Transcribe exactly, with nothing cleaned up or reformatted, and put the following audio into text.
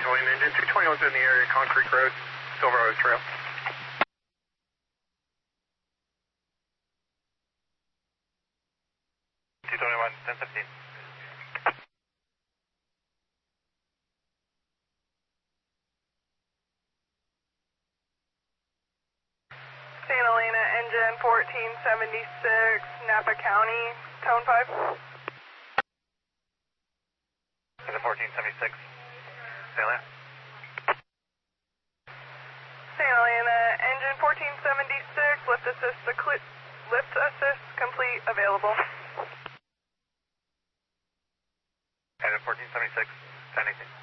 Towing engine two twenty-one's in the area, Concrete Road, Silverado Trail. two twenty-one, ten fifteen. Santa Elena, engine fourteen seventy-six, Napa County, tone five. Engine fourteen seventy-six, Santa Elena. Santa Elena, engine fourteen seventy-six, lift assist, lift assist complete, available. Engine fourteen seventy-six, ten eighteen.